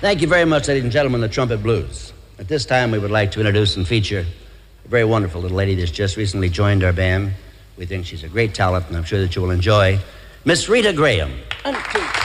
Thank you very much, ladies and gentlemen, the Trumpet Blues. At this time, we would like to introduce and feature a very wonderful little lady that's just recently joined our band. We think she's a great talent, and I'm sure that you will enjoy Miss Rita Graham. 1, 2.